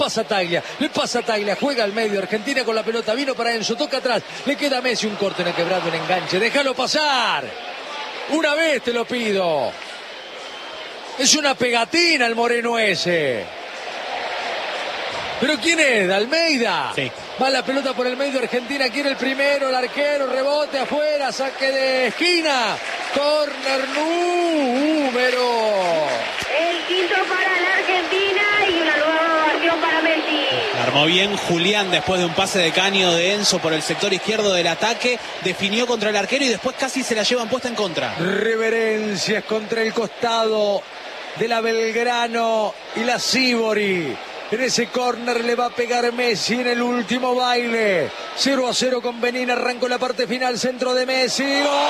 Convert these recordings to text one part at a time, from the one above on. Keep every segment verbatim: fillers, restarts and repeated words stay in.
pasa Taglia, le pasa Taglia, juega al medio, Argentina con la pelota, vino para Enzo, toca atrás, le queda a Messi, un corte en el quebrado, un enganche, déjalo pasar, una vez te lo pido, es una pegatina el moreno ese, pero ¿quién es? ¿Almeida? Sí. Va la pelota por el medio, Argentina quiere el primero, el arquero, rebote afuera, saque de esquina, córner número. El quinto para la Argentina y una nueva ovación para Messi. Armó bien Julián después de un pase de caño de Enzo por el sector izquierdo del ataque, definió contra el arquero y después casi se la llevan puesta en contra. Reverencias contra el costado de la Belgrano y la Sibori. En ese córner le va a pegar Messi en el último baile. cero a cero con Benín, arrancó la parte final, centro de Messi. ¡Gol!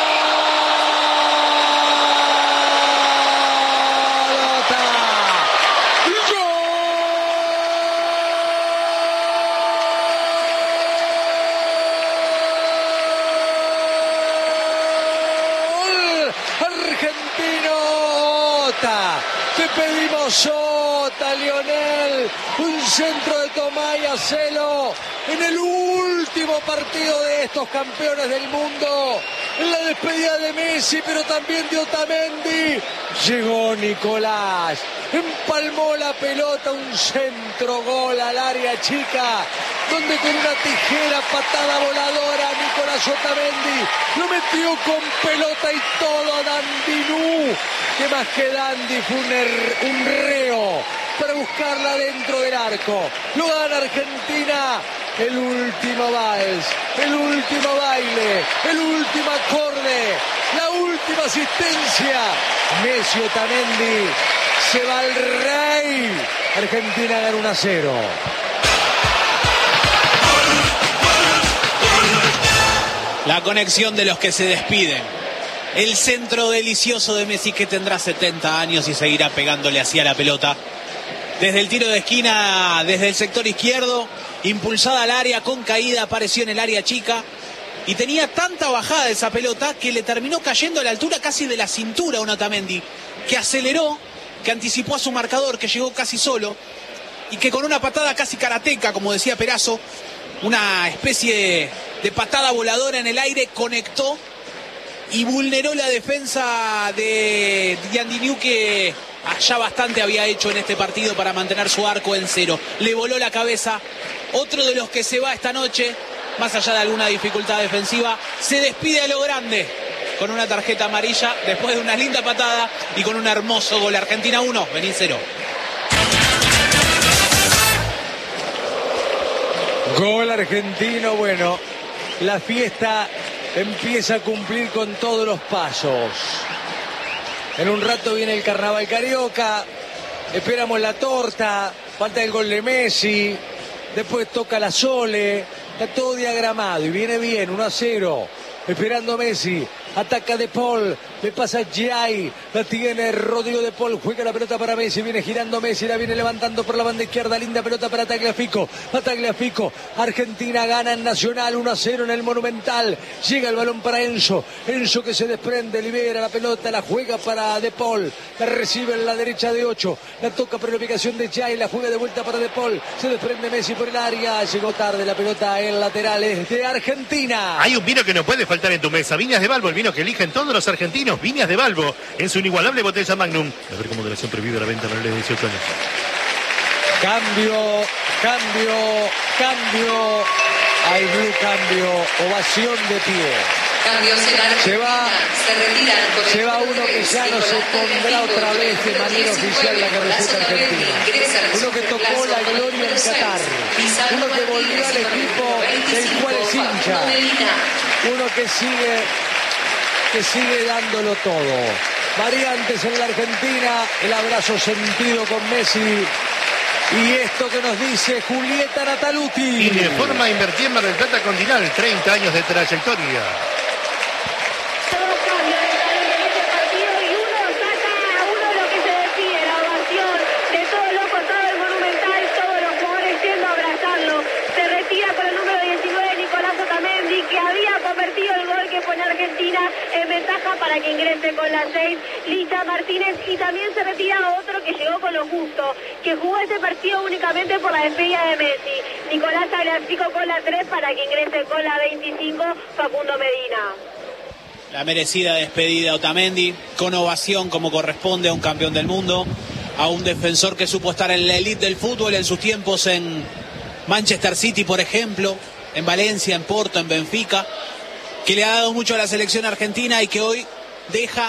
Te pedimos Ota, Lionel, un centro de Tomaya Celo en el último partido de estos campeones del mundo, en la despedida de Messi, pero también de Otamendi. Llegó Nicolás, empalmó la pelota, un centro gol al área chica, donde con una tijera patada voladora Nicolás Otamendi lo metió con pelota y todo a Dandinú, que más que Dandy fue un, er, un reo para buscarla dentro del arco. Lo gana Argentina. El último vals, el último baile, el último acorde, la última asistencia. Messi Otamendi, se va el rey. Argentina gana uno a cero. La conexión de los que se despiden. El centro delicioso de Messi, que tendrá setenta años y seguirá pegándole así a la pelota. Desde el tiro de esquina, desde el sector izquierdo, impulsada al área, con caída, apareció en el área chica. Y tenía tanta bajada esa pelota que le terminó cayendo a la altura casi de la cintura a un Otamendi, que aceleró, que anticipó a su marcador, que llegó casi solo, y que con una patada casi karateca, como decía Perazo, una especie de patada voladora en el aire, conectó y vulneró la defensa de Dandinú, que allá bastante había hecho en este partido para mantener su arco en cero. Le voló la cabeza. Otro de los que se va esta noche, más allá de alguna dificultad defensiva, se despide a lo grande con una tarjeta amarilla después de una linda patada y con un hermoso gol. Argentina uno, Benín cero. Gol argentino, bueno, la fiesta empieza a cumplir con todos los pasos. En un rato viene el carnaval carioca, esperamos la torta, falta el gol de Messi, después toca la Sole, está todo diagramado y viene bien, uno a cero, esperando Messi. Ataca De Paul, le pasa Giai, la tiene Rodrigo De Paul, juega la pelota para Messi, viene girando Messi, la viene levantando por la banda izquierda, linda pelota para Tagliafico, a Tagliafico, Argentina gana en Nacional uno a cero en el Monumental, llega el balón para Enzo, Enzo que se desprende, libera la pelota, la juega para De Paul, la recibe en la derecha de ocho, la toca por la ubicación de Giai, la juega de vuelta para De Paul, se desprende Messi por el área, llegó tarde la pelota en laterales de Argentina. Hay un vino que no puede faltar en tu mesa, Viñas de Balbo, el vino que eligen todos los argentinos, Viñas de Balbo, en su inigualable botella Magnum. A ver cómo moderación prohibida la venta menores de dieciocho años. Cambio, cambio, cambio, hay blue cambio, ovación de pie. Cambios en Argentina. Se va, se retiran por se el va número uno que tres, ya no se Nicolás pondrá Tagliafico, otra vez de número manera oficial la camiseta argentina. Uno que tocó la gloria en Qatar, uno que volvió al equipo del cual es hincha, uno que sigue, que sigue dándolo todo. Variantes en la Argentina, el abrazo sentido con Messi. Y esto que nos dice Julieta Nataluti. Informa Invertir en Mar del Plata Continental, treinta años de trayectoria. Todo cambia de talento en este partido y uno saca a uno lo que se decide, la ovación de todos los costados del Monumental, todos los jugadores yendo a abrazarlo. Se retira con el número diecinueve Nicolás Otamendi, que había convertido el gol que pone Argentina en ventaja Medina para que ingrese con la seis, Licha Martínez, y también se retira otro que llegó con lo justo, que jugó este partido únicamente por la despedida de Messi, Nicolás Tagliafico con la tres para que ingrese con la veinticinco, Facundo Medina. La merecida despedida Otamendi, con ovación como corresponde a un campeón del mundo, a un defensor que supo estar en la elite del fútbol en sus tiempos en Manchester City, por ejemplo, en Valencia, en Porto, en Benfica, que le ha dado mucho a la selección argentina y que hoy deja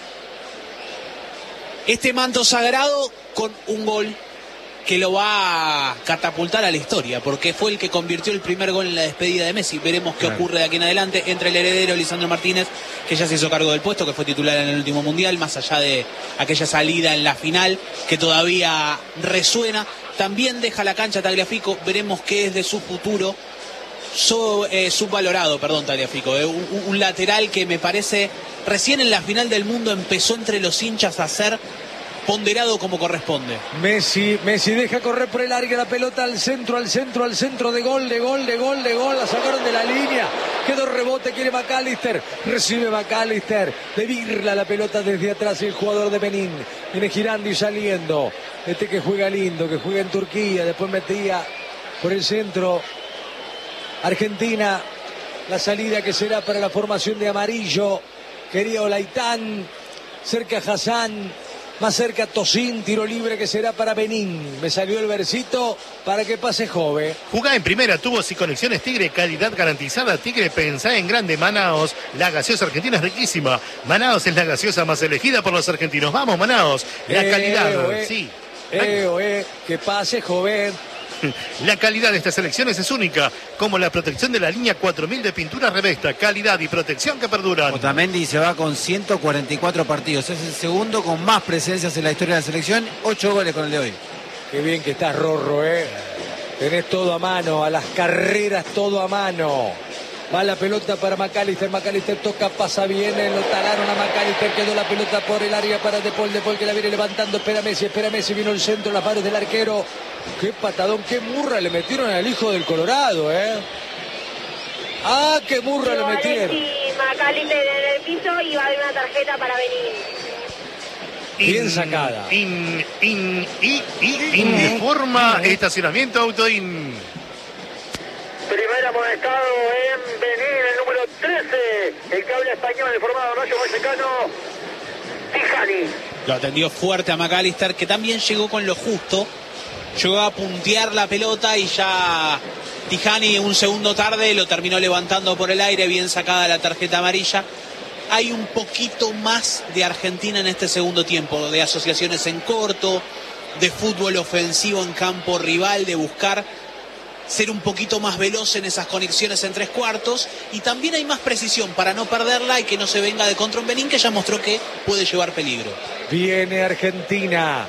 este manto sagrado con un gol que lo va a catapultar a la historia, porque fue el que convirtió el primer gol en la despedida de Messi. Veremos qué claro. ocurre de aquí en adelante entre el heredero Lisandro Martínez, que ya se hizo cargo del puesto, que fue titular en el último mundial, más allá de aquella salida en la final que todavía resuena. También deja la cancha Tagliafico, veremos qué es de su futuro. So, eh, subvalorado, perdón, Tagliafico, eh, un, un lateral que me parece recién en la final del mundo empezó entre los hinchas a ser ponderado como corresponde. Messi, Messi deja correr por el área la pelota al centro, al centro, al centro, de gol, de gol, de gol, de gol, la sacaron de la línea, quedó rebote, quiere McAllister, recibe McAllister, de birla la pelota desde atrás el jugador de Benín, viene girando y saliendo, este que juega lindo, que juega en Turquía, después metía por el centro Argentina, la salida que será para la formación de amarillo, quería Olaitán, cerca Hassan, más cerca Tosín, tiro libre que será para Benín. Me salió el versito para que pase Jove. Jugá en primera, tubos y conexiones Tigre, calidad garantizada. Tigre, pensá en grande. Manaos, la gaseosa argentina es riquísima. Manaos es la gaseosa más elegida por los argentinos. Vamos, Manaos, la eh, calidad, eh, sí. Eh, eh, que pase Jove. La calidad de estas selecciones es única, como la protección de la línea cuatro mil de pintura Revesta, calidad y protección que perduran. Otamendi se va con ciento cuarenta y cuatro partidos, es el segundo con más presencias en la historia de la selección, ocho goles con el de hoy. Qué bien que estás, Rorro, eh. Tenés todo a mano, a las carreras todo a mano. Va la pelota para McAllister, McAllister toca, pasa bien, lo talaron a McAllister, quedó la pelota por el área para De Paul, De Paul que la viene levantando, espera Messi, espera Messi, vino el centro, las manos del arquero. Qué patadón, qué murra le metieron al hijo del Colorado, eh. Ah, qué murra le metieron. McAllister en el piso y va a haber una tarjeta para Benín. Bien In, sacada. In, in, in, in, Informa estacionamiento Autoin. Primer amonestado en Benín, el número trece, el que habla español, el formado Rayo Vallecano, Tijani. Lo atendió fuerte a McAllister, que también llegó con lo justo. Llegó a puntear la pelota y ya Tijani un segundo tarde lo terminó levantando por el aire, bien sacada la tarjeta amarilla. Hay un poquito más de Argentina en este segundo tiempo, de asociaciones en corto, de fútbol ofensivo en campo rival, de buscar ser un poquito más veloz en esas conexiones en tres cuartos, y también hay más precisión para no perderla y que no se venga de contra un Benín que ya mostró que puede llevar peligro. Viene Argentina,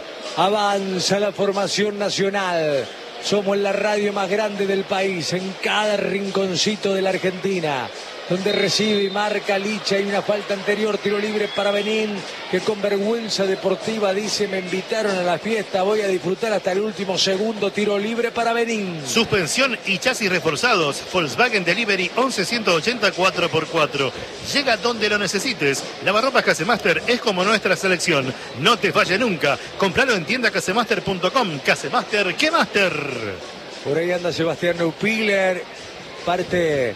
avanza la formación nacional. Somos la radio más grande del país, en cada rinconcito de la Argentina, donde recibe y marca Licha. Hay una falta anterior, tiro libre para Benín, que con vergüenza deportiva dice: me invitaron a la fiesta, voy a disfrutar hasta el último segundo. Tiro libre para Benín. Suspensión y chasis reforzados. Volkswagen Delivery once ciento ochenta cuatro por cuatro. Llega donde lo necesites. Lavarropas Casemaster es como nuestra selección. No te falle nunca. Compralo en tienda casemaster punto com. Casemaster, ¿qué master? Por ahí anda Sebastián Neupiller, parte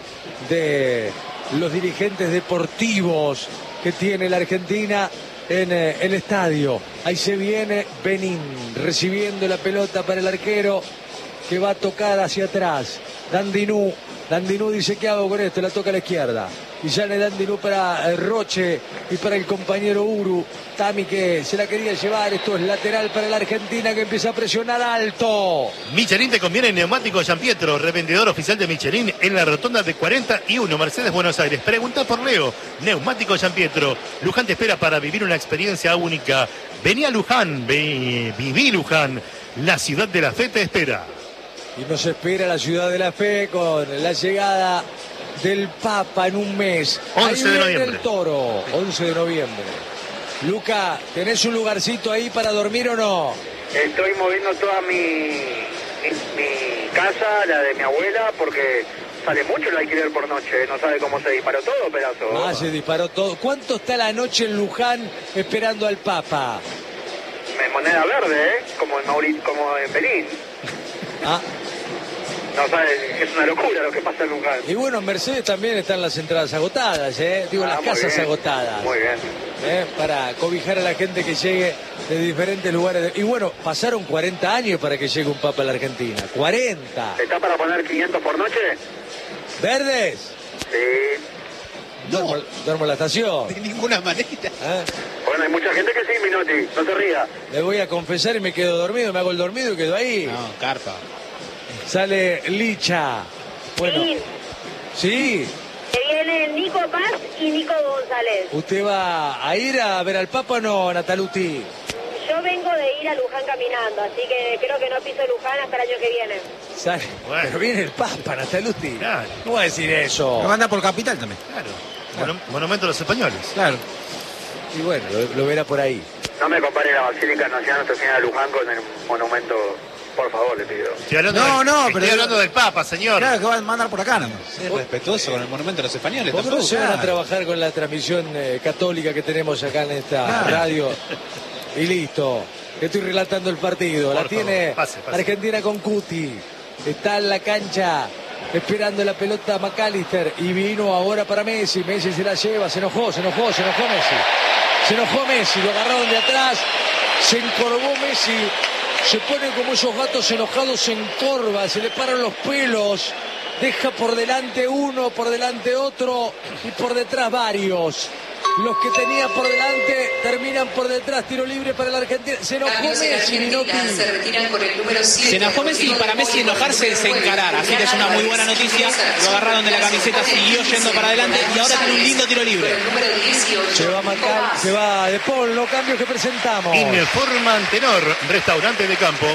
de los dirigentes deportivos que tiene la Argentina en eh, el estadio. Ahí se viene Benín recibiendo la pelota para el arquero, que va a tocar hacia atrás. Dandinú, Dandinú dice: ¿qué hago con esto? La toca a la izquierda. Y sale Dandinú para eh, Roche y para el compañero Uru. Tami, que se la quería llevar. Esto es lateral para la Argentina, que empieza a presionar alto. Michelin te conviene Neumático Gianpietro, revendedor oficial de Michelin en la rotonda de cuarenta y uno, Mercedes, Buenos Aires. Pregunta por Leo. Neumático Gianpietro. Luján te espera para vivir una experiencia única. Vení a Luján, ve, viví Luján. La ciudad de la fe te espera. Y nos espera la ciudad de la fe con la llegada del Papa en un mes. once de noviembre. El Toro, once de noviembre. Luca, ¿tenés un lugarcito ahí para dormir o no? Estoy moviendo toda mi, mi, mi casa, la de mi abuela, porque sale mucho el alquiler por noche, no sabe cómo se disparó todo, pedazo. Ah, se disparó todo. ¿Cuánto está la noche en Luján esperando al Papa? En moneda verde, ¿eh? Como en, Mauri- como en Benín. Ah, No sabe, es una locura lo que pasa en Luján. y bueno, en Mercedes también están las entradas agotadas, ¿eh? Digo, Ah, las muy casas bien, agotadas. Muy bien. ¿Eh? Para cobijar a la gente que llegue de diferentes lugares. de- Y bueno, pasaron cuarenta años para que llegue un Papa a la Argentina. cuarenta. ¿Está para poner quinientos por noche? ¿Verdes? Sí. Duermo, duermo en la estación. De ninguna manera. ¿Eh? Bueno, hay mucha gente que sí, Minotti, no se ría. Le voy a confesar y me quedo dormido, me hago el dormido y quedo ahí. No, carpa. Sale Licha. Bueno, Sí, sí. que vienen Nico Paz y Nico González. ¿Usted va a ir a ver al Papa o no, Nataluti? Yo vengo de ir a Luján caminando, así que creo que no piso Luján hasta el año que viene. Sale. Bueno. Pero viene el Papa, Nataluti. Claro. ¿Cómo va a decir eso? Lo manda por Capital también. Claro. Mono- monumento a los españoles. Claro. Y bueno, lo, lo verá por ahí. No me compare la Basílica Nacional Nuestra Señora de Luján con el monumento, por favor, le pido. Estoy hablando, No, del, no, estoy pero- hablando del Papa, señor. Claro que va a mandar por acá nomás. Es respetuoso con el monumento de los españoles. ¿Por qué no tampoco. se van a claro. trabajar con la transmisión eh, católica que tenemos acá en esta Claro. radio? Y listo. Estoy relatando el partido. Por la favor, tiene pase, pase. Argentina con Cuti. Está en la cancha esperando la pelota McAllister. Y vino ahora para Messi. Messi se la lleva. Se enojó, se enojó, se enojó Messi. Se enojó Messi. Lo agarraron de atrás. Se encorvó Messi. Se pone como esos gatos enojados, se encorva. Se le paran los pelos. Deja por delante uno, por delante otro y por detrás varios. Los que tenía por delante terminan por detrás. Tiro libre para la Argentina. Se enojó Cambios en Messi, Argentina, Minotti. se retiran con el número siete. Se enojó Messi y para Messi enojarse es encarar, así que es una muy buena noticia. Lo agarraron de la camiseta, siguió yendo para adelante y ahora tiene un lindo tiro libre. Con el número dieciocho. Se va a matar, se va De Paul. Los cambios que presentamos. Informan Tenor, restaurante de campo.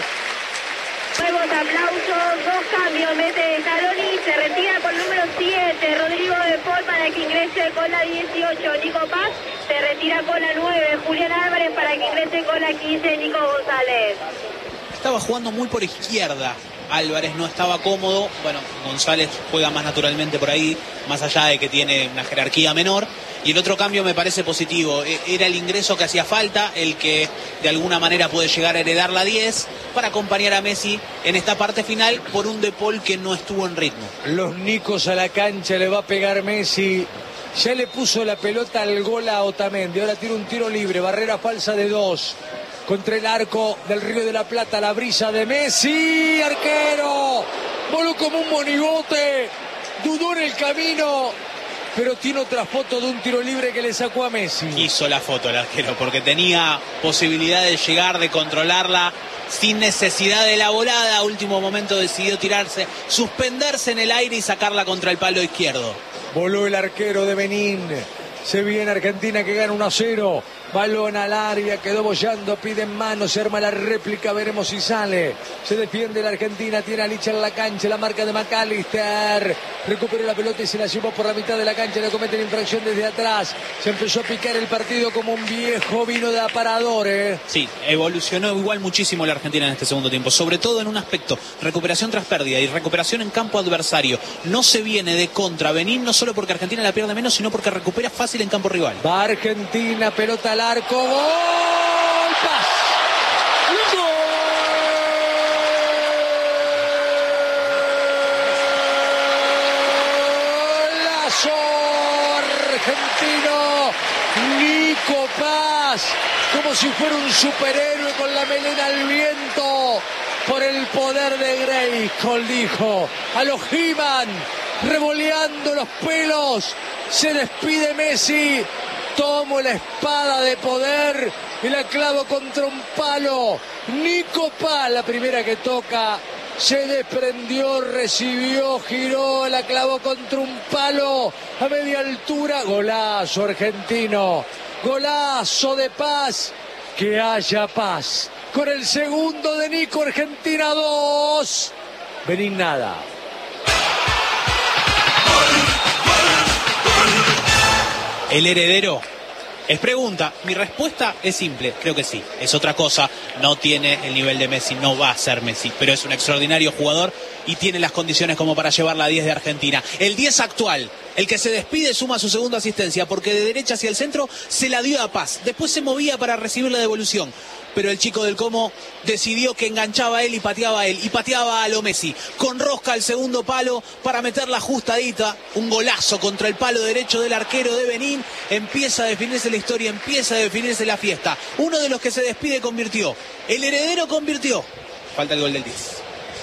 Nuevos aplausos, dos cambios, mete Scaloni, se retira con número siete, Rodrigo De Paul para que ingrese con la dieciocho, Nico Paz se retira con la nueve, Julián Álvarez para que ingrese con la quince, Nico González. Estaba jugando muy por izquierda. Álvarez no estaba cómodo. Bueno, González juega más naturalmente por ahí, más allá de que tiene una jerarquía menor. Y el otro cambio me parece positivo. E- Era el ingreso que hacía falta, el que de alguna manera puede llegar a heredar la diez para acompañar a Messi en esta parte final por un De Paul que no estuvo en ritmo. Los Nicos a la cancha, le va a pegar Messi. Ya le puso la pelota al gol a Otamendi. Ahora tira un tiro libre, barrera falsa de dos. Contra el arco del Río de la Plata, la brisa de Messi, arquero. Voló como un monigote, dudó en el camino, pero tiene otra foto de un tiro libre que le sacó a Messi. Hizo la foto el arquero porque tenía posibilidad de llegar, de controlarla sin necesidad de la volada. A último momento decidió tirarse, suspenderse en el aire y sacarla contra el palo izquierdo. Voló el arquero de Benín. Se viene Argentina que gana uno a cero. Balón al área, quedó bollando, piden mano, se arma la réplica, veremos si sale. Se defiende la Argentina, tiene a Licha en la cancha, la marca de McAllister. Recuperó la pelota y se la llevó por la mitad de la cancha, le cometen infracción desde atrás. Se empezó a picar el partido como un viejo vino de aparador, ¿eh? Sí, evolucionó igual muchísimo la Argentina en este segundo tiempo, sobre todo en un aspecto, recuperación tras pérdida y recuperación en campo adversario. No se viene de contra Benín, no solo porque Argentina la pierde menos, sino porque recupera fácil en campo rival. Va Argentina, pelota al arco, gol, paz. Golazo argentino, Nico Paz, como si fuera un superhéroe con la melena al viento, por el poder de Grayskull, dijo, a los He-Man, revoleando los pelos, se despide Messi. Tomo la espada de poder y la clavo contra un palo. Nico Paz, la primera que toca, se desprendió, recibió, giró, la clavó contra un palo a media altura. Golazo argentino, golazo de Paz. Que haya paz. Con el segundo de Nico, Argentina dos. Benín nada. El heredero Es pregunta. Mi respuesta es simple. Creo que sí. Es otra cosa. No tiene el nivel de Messi. No va a ser Messi. Pero es un extraordinario jugador y tiene las condiciones como para llevar la diez de Argentina. El diez actual, el que se despide, suma su segunda asistencia porque de derecha hacia el centro se la dio a Paz. Después se movía para recibir la devolución. Pero el chico del Como decidió que enganchaba a él y pateaba a él. Y pateaba a lo Messi. Con rosca al segundo palo para meter la ajustadita. Un golazo contra el palo derecho del arquero de Benín. Empieza a definirse la historia, empieza a definirse la fiesta. Uno de los que se despide convirtió. El heredero convirtió. Falta el gol del diez.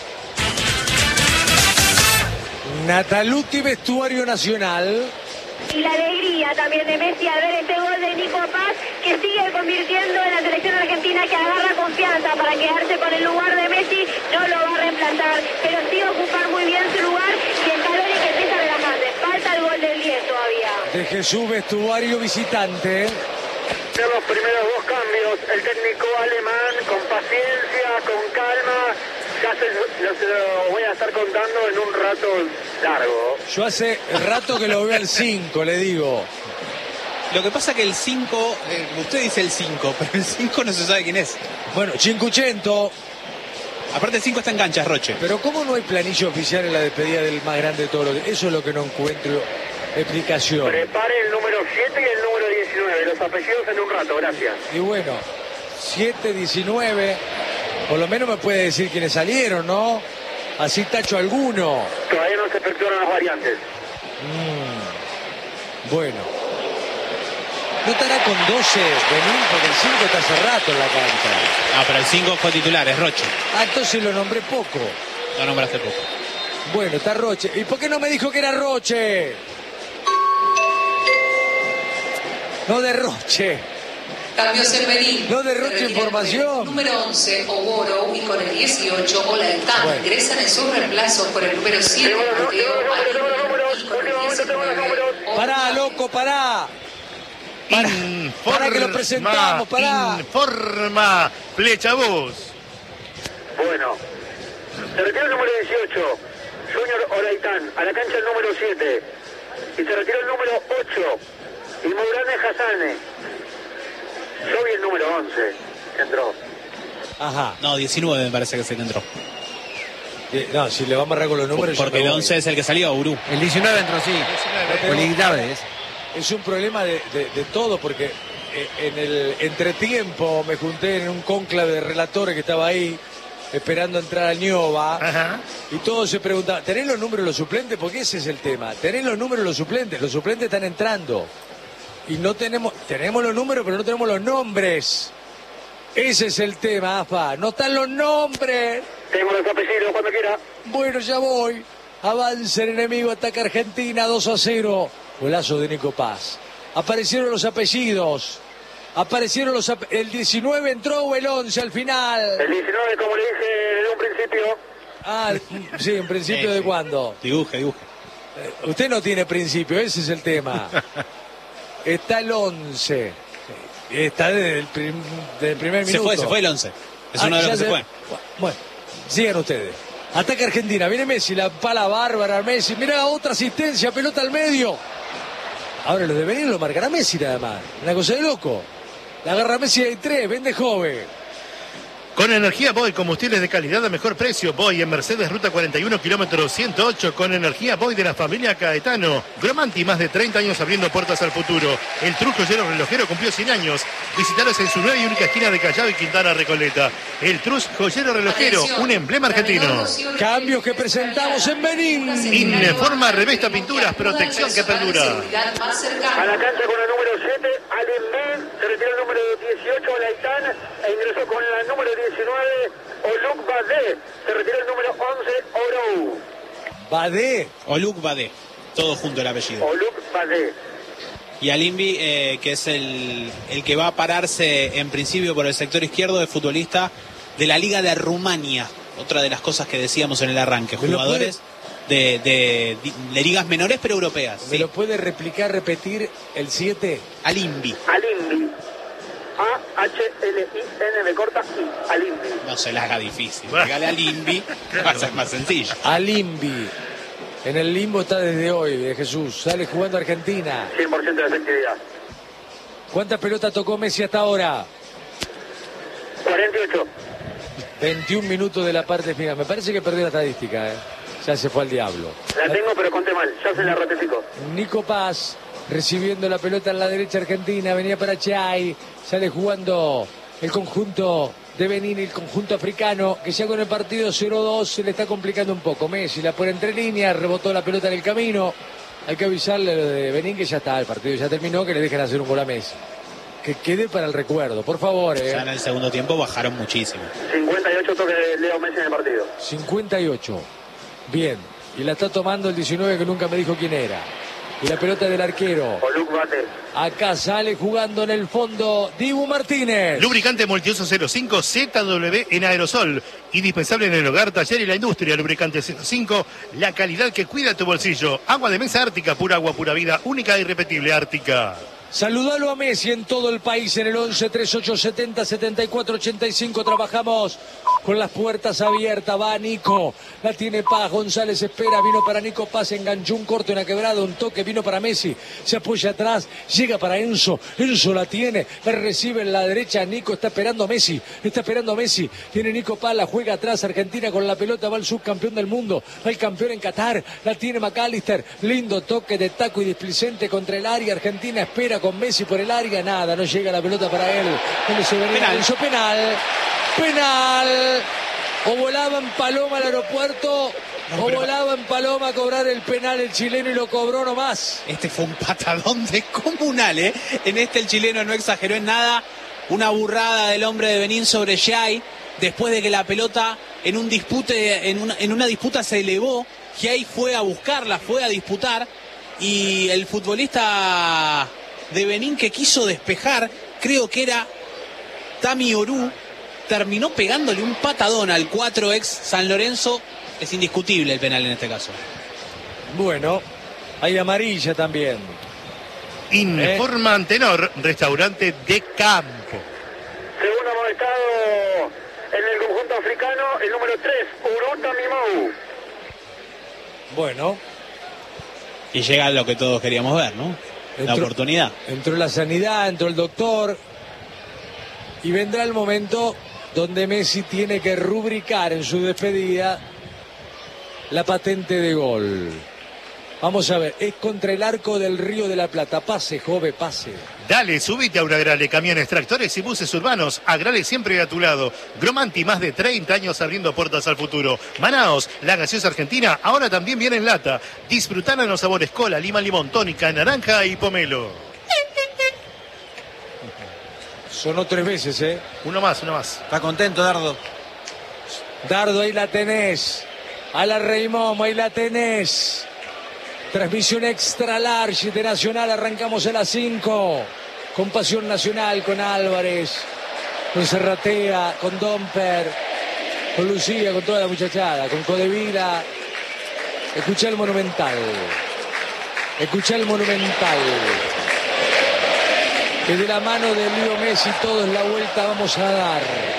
Nataluti, vestuario nacional. Y la alegría también de Messi al ver este gol de Nico Paz, que sigue convirtiendo en la selección argentina, que agarra confianza para quedarse con el lugar de Messi. No lo va a reemplazar, pero sí va a ocupar muy bien su lugar, y el Scaloni que empieza a relajarse. Falta el gol del diez todavía. De Jesús, vestuario visitante. De los primeros dos cambios, el técnico alemán con paciencia, con calma, ya se lo, se lo voy a estar contando en un rato largo. Yo hace rato que lo veo al cinco, le digo. Lo que pasa que el cinco, eh, usted dice el cinco, pero el cinco no se sabe quién es. Bueno, Cinquecento. Aparte el cinco está en cancha, es Roche. Pero ¿cómo no hay planilla oficial en la despedida del más grande de todos los? Eso es lo que no encuentro explicación. Prepare el número siete y el número diecinueve, los apellidos en un rato, gracias. Y bueno, siete, diecinueve, por lo menos me puede decir quiénes salieron, ¿no? Así tacho alguno. Todavía no se efectuaron las variantes. Mm, bueno. No estará con doce Benín, porque el cinco está hace rato en la cancha. Ah, pero el cinco fue titular, es Roche. Ah, entonces lo nombré poco. Lo nombraste poco. Bueno, está Roche. ¿Y por qué no me dijo que era Roche? No derroche. Cambios en Benín. No derroche Se retira información. el número once, Oboro, y con el dieciocho, Olaitán. Bueno. Ingresan en sus reemplazos por el número siete, Tengo los Mateo, números, tengo los números, y con el último momento tengo los números. diecinueve, Pará, loco, pará. Para, para que lo presentamos, pará. Informa, Flecha Voz. Bueno, se retira el número dieciocho, Junior Olaitán, a la cancha el número siete. Y se retiró el número ocho, y Mourane Hassane. Yo vi el número once, que entró. Ajá. No, diecinueve me parece que se le entró. Eh, No, si le vamos a agarrar con los números. Porque yo me el voy. once es el que salió, Urú. El diecinueve entró, sí. Olvidable es. Es un problema de, de- de todo, porque eh, en el entretiempo me junté en un cónclave de relatores que estaba ahí, esperando entrar a Ñoba, Ajá. y todos se preguntaban, ¿tenés los números de los suplentes? Porque ese es el tema. ¿Tenés los números de los suplentes? Los suplentes están entrando. Y no tenemos, tenemos los números, pero no tenemos los nombres. Ese es el tema, AFA. No están los nombres. Tengo los apellidos cuando quiera. Bueno, ya voy. Avanza el enemigo, ataca Argentina, dos a cero. Golazo de Nico Paz. Aparecieron los apellidos. Aparecieron los ap- el diecinueve entró o el once al final. El diecinueve, como le dije en un principio. Ah, sí, en principio de cuándo. Dibuje, dibuje. Eh, Usted no tiene principio, ese es el tema. Está el once. Está desde el, prim- desde el primer Se minuto. fue, se fue el once. Es Ah, uno de los ya que se se- fue. Bueno, sigan ustedes. Ataca Argentina, viene Messi, la pala bárbara Messi. Mirá, otra asistencia, pelota al medio. Ahora los de Benín lo marcará Messi nada más. Una cosa de loco. La agarra Messi de tres, vende joven. Con energía Boy, combustibles de calidad a mejor precio. Boy en Mercedes, ruta cuarenta y uno, kilómetro ciento ocho. Con energía Boy de la familia Caetano. Gromanti, más de treinta años abriendo puertas al futuro. El Trus Joyero Relojero cumplió cien años. Visitaros en su nueva y única esquina de Callao y Quintana Recoleta. El Trus Joyero Relojero, Atención, un emblema argentino. Rocío Cambios que presentamos en Benín. Informa, revesta, pinturas, protección que perdura. Seguridad más A cercana. la cancha con el número siete, Alemán. Se retiró el número dieciocho, Olaitán. E ingresó con el número diecinueve, Oluk Badé. Se retiró el número once, Orou. Badé. Oluk Badé. Todo junto el apellido. Oluk Badé. Y Alimbi, eh, que es el, el que va a pararse en principio por el sector izquierdo, de futbolista de la Liga de Rumania. Otra de las cosas que decíamos en el arranque. ¿Me lo Jugadores de, de, de ligas menores pero europeas. ¿Me Sí. lo puede replicar, repetir el siete? Alimbi. Alimbi. A H L I N B corta I. Alimbi. No se la haga difícil. Regale a Alimbi, va a ser más sencillo. Alimbi. En el limbo está desde hoy, de Jesús. Sale jugando Argentina. cien por ciento de efectividad. ¿Cuántas pelotas tocó Messi hasta ahora? cuarenta y ocho. veintiún minutos de la parte final. Me parece que perdió la estadística, ¿eh? Ya se fue al diablo. La tengo, pero conté mal. Ya se la ratifico. Nico Paz recibiendo la pelota en la derecha argentina. Venía para Chay. Sale jugando el conjunto de Benín, el conjunto africano, que ya con el partido cero dos se le está complicando un poco. Messi la pone entre líneas, rebotó la pelota en el camino. Hay que avisarle a lo de Benín que ya está, el partido ya terminó, que le dejen hacer un gol a Messi. Que quede para el recuerdo, por favor. Eh. Ya en el segundo tiempo bajaron muchísimo. cincuenta y ocho toques de Leo Messi en el partido. cincuenta y ocho. Bien. Y la está tomando el diecinueve, que nunca me dijo quién era. Y la pelota del arquero. O Luke Bate. Acá sale jugando en el fondo Dibu Martínez. Lubricante multiuso cero cinco Z W en aerosol. Indispensable en el hogar, taller y la industria. Lubricante cero cinco, la calidad que cuida tu bolsillo. Agua de mesa Ártica, pura agua, pura vida, única e irrepetible Ártica. Saludalo a Messi en todo el país en el once treinta y ocho setenta setenta y cuatro ochenta y cinco. Trabajamos con las puertas abiertas. Va Nico, la tiene Paz. González espera, vino para Nico Paz, enganchó un corte, una quebrada, un toque, vino para Messi. Se apoya atrás, llega para Enzo. Enzo la tiene, la recibe en la derecha. Nico está esperando a Messi, está esperando a Messi. Tiene Nico Paz, la juega atrás. Argentina con la pelota, va el subcampeón del mundo, va el campeón en Qatar. La tiene McAllister, lindo toque de taco y displicente contra el área. Argentina espera con Messi por el área, nada, no llega la pelota para él. ¿Dónde se venía? Penal. Enzo, penal, penal. O volaba en Paloma al aeropuerto, no, o volaba en Paloma a cobrar el penal el chileno y lo cobró nomás. Este fue un patadón descomunal, ¿eh? En este el chileno no exageró en nada. Una burrada del hombre de Benín sobre Giai, después de que la pelota en un dispute, en una, en una disputa se elevó. Giai fue a buscarla, fue a disputar, y el futbolista de Benín que quiso despejar, creo que era Tami Orú, terminó pegándole un patadón al cuatro ex San Lorenzo. Es indiscutible el penal en este caso. Bueno, hay amarilla también. Informa ¿Eh? Antenor, restaurante de campo. Segundo amonestado en el conjunto africano, el número tres, Uruta Mimou. Bueno. Y llega lo que todos queríamos ver, ¿no? La Entró, oportunidad. Entró la sanidad, entró el doctor. Y vendrá el momento donde Messi tiene que rubricar en su despedida la patente de gol. Vamos a ver, es contra el arco del Río de la Plata. Pase, Jove, pase. Dale, subite a un Agrale, camiones, tractores y buses urbanos. Agrale siempre a tu lado. Gromanti, más de treinta años abriendo puertas al futuro. Manaos, la gaseosa argentina, ahora también viene en lata. Disfrutá de los sabores cola, lima, limón, tónica, naranja y pomelo. Sonó tres veces, ¿eh? Uno más, uno más. Está contento, Dardo. Dardo, ahí la tenés. A la Reimón, ahí la tenés. Transmisión extra large de Nacional. Arrancamos a las cinco. Con Pasión Nacional, con Álvarez, con Serratea, con Domper, con Lucía, con toda la muchachada, con Codevila. Escuchá el Monumental. Escuchá el Monumental. Que de la mano de Leo Messi todos la vuelta vamos a dar.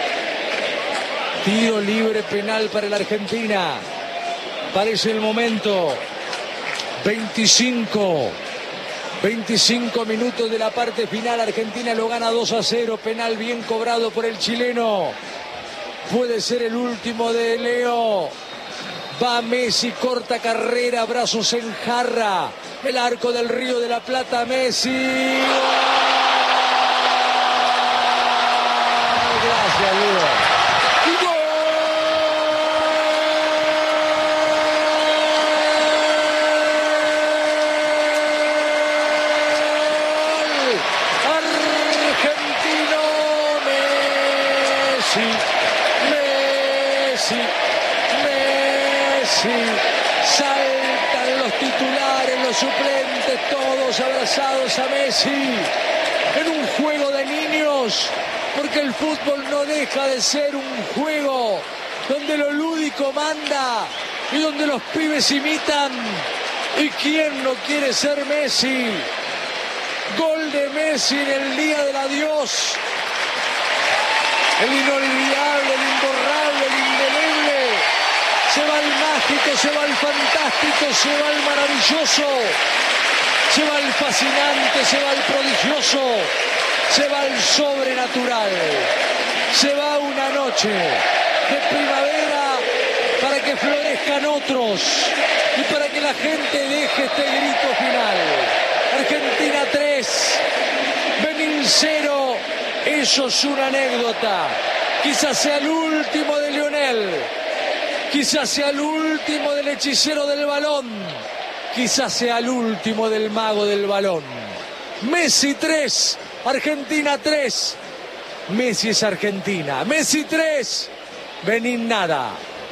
Tiro libre penal para la Argentina. Parece el momento. veinticinco. veinticinco minutos de la parte final. Argentina lo gana dos a cero. Penal bien cobrado por el chileno. Puede ser el último de Leo. Va Messi, corta carrera, brazos en jarra. El arco del Río de la Plata, Messi. Gracias, Leo. Saltan los titulares, los suplentes, todos abrazados a Messi en un juego de niños, porque el fútbol no deja de ser un juego donde lo lúdico manda y donde los pibes imitan. ¿Y quién no quiere ser Messi? Gol de Messi en el día del adiós. El inolvidable, el imborrable, el indeleble. Se va el mágico, se va el fantástico, se va el maravilloso. Se va el fascinante, se va el prodigioso, se va el sobrenatural. Se va una noche de primavera para que florezcan otros y para que la gente deje este grito final. Argentina tres, Benín cero, eso es una anécdota. Quizás sea el último de Lionel, quizás sea el último del hechicero del balón, quizás sea el último del mago del balón. Messi tres, Argentina tres. Messi es Argentina. Messi tres, Benín nada.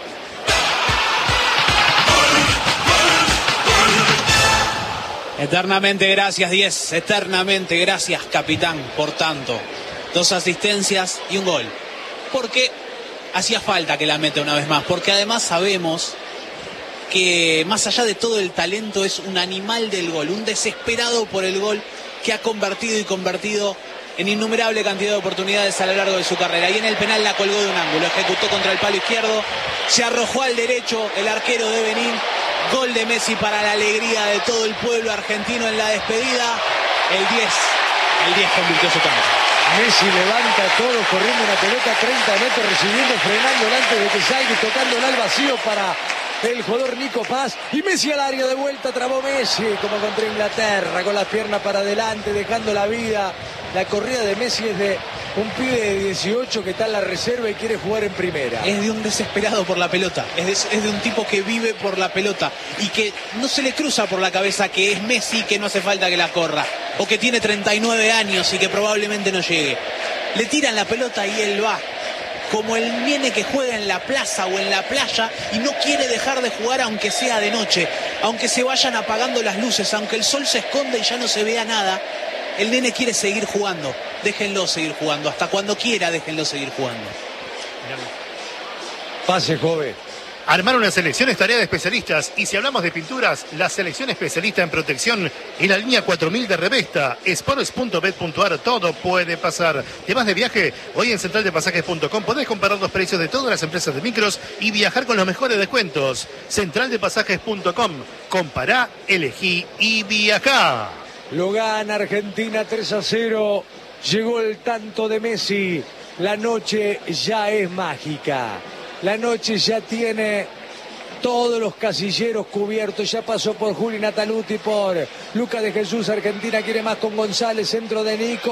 Eternamente gracias, diez. Eternamente gracias, capitán, por tanto. Dos asistencias y un gol. Porque hacía falta que la meta una vez más. Porque además sabemos que más allá de todo el talento es un animal del gol. Un desesperado por el gol que ha convertido y convertido en innumerable cantidad de oportunidades a lo largo de su carrera. Y en el penal la colgó de un ángulo. Ejecutó contra el palo izquierdo. Se arrojó al derecho el arquero de Benín. Gol de Messi para la alegría de todo el pueblo argentino en la despedida. El diez. El diez convirtió su tanto. Messi levanta todo, corriendo una pelota treinta metros, recibiendo, frenando antes de que salga y tocándola al vacío para el jugador Nico Paz. Y Messi al área de vuelta, trabó Messi, como contra Inglaterra, con las piernas para adelante, dejando la vida. La corrida de Messi es de un pibe de dieciocho que está en la reserva y quiere jugar en primera. Es de un desesperado por la pelota, es de, es de un tipo que vive por la pelota y que no se le cruza por la cabeza que es Messi, que no hace falta que la corra, o que tiene treinta y nueve años y que probablemente no llegue. Le tiran la pelota y él va, como el nene que juega en la plaza o en la playa y no quiere dejar de jugar aunque sea de noche, aunque se vayan apagando las luces, aunque el sol se esconda y ya no se vea nada. El nene quiere seguir jugando, déjenlo seguir jugando, hasta cuando quiera déjenlo seguir jugando. Pase, joven. Armar una selección es tarea de especialistas, y si hablamos de pinturas, la selección especialista en protección y la línea cuatro mil de Revesta, Sports punto bet punto ar, todo puede pasar. ¿Temas de viaje? Hoy en central de pasajes punto com podés comparar los precios de todas las empresas de micros y viajar con los mejores descuentos. central de pasajes punto com, compará, elegí y viajá. Lo gana Argentina tres a cero. Llegó el tanto de Messi. La noche ya es mágica. La noche ya tiene todos los casilleros cubiertos. Ya pasó por Juli Nataluti, por Lucas de Jesús. Argentina quiere más con González. Centro de Nico.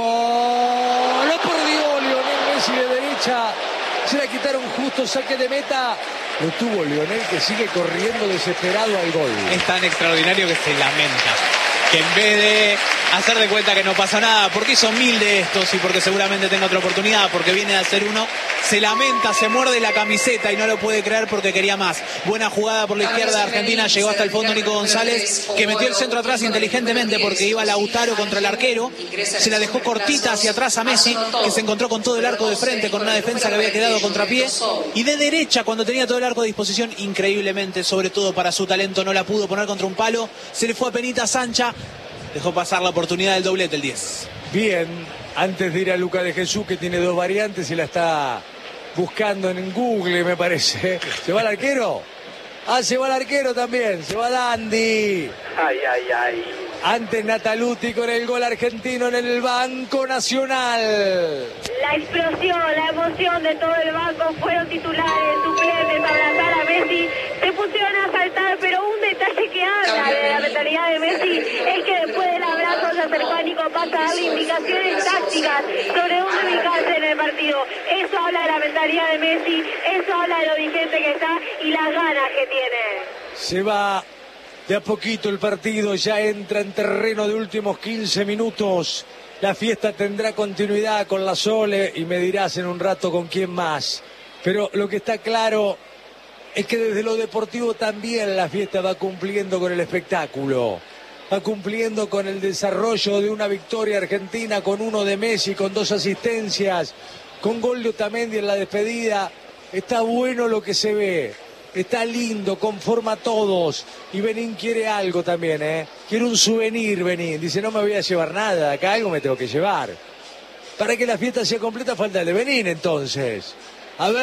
Lo perdió Lionel Messi de derecha. Se la quitaron justo. Saque de meta. Lo tuvo Lionel, que sigue corriendo desesperado al gol. Es tan extraordinario que se lamenta. Que en vez de hacer de cuenta que no pasa nada, porque hizo mil de estos y porque seguramente tenga otra oportunidad, porque viene de hacer uno, se lamenta, se muerde la camiseta y no lo puede creer porque quería más. Buena jugada por la izquierda de Argentina, llegó hasta el fondo Nico González, que metió el centro atrás inteligentemente porque iba Lautaro contra el arquero, se la dejó cortita hacia atrás a Messi, que se encontró con todo el arco de frente, con una defensa que había quedado contrapié, y de derecha, cuando tenía todo el arco a disposición, increíblemente, sobre todo para su talento, no la pudo poner contra un palo, se le fue a penita Sancha. Dejó pasar la oportunidad del doblete, el diez. Bien, antes de ir a Lucas de Jesús, que tiene dos variantes y la está buscando en Google, me parece. ¿Se va el arquero? Ah, se va el arquero también. Se va Dandy. Ay, ay, ay. Antes Nataluti con el gol argentino en el Banco Nacional. La explosión, la emoción de todo el banco, fueron titulares, suplentes, abrazar a Messi, se pusieron a saltar, pero un detalle que habla de la mentalidad de Messi es que después del abrazo se acercó a Nico Paz a darle indicaciones tácticas sobre dónde ubicarse en el partido. Eso habla de la mentalidad de Messi, eso habla de lo vigente que está y las ganas que tiene. Se va de a poquito el partido, ya entra en terreno de últimos quince minutos. La fiesta tendrá continuidad con la Sole y me dirás en un rato con quién más. Pero lo que está claro es que desde lo deportivo también la fiesta va cumpliendo con el espectáculo. Va cumpliendo con el desarrollo de una victoria argentina, con uno de Messi, con dos asistencias, con gol de Otamendi en la despedida. Está bueno lo que se ve. Está lindo, conforma a todos. Y Benín quiere algo también, ¿eh? Quiere un souvenir, Benín. Dice, no me voy a llevar nada, acá algo me tengo que llevar. Para que la fiesta sea completa falta el de Benín, entonces. A ver,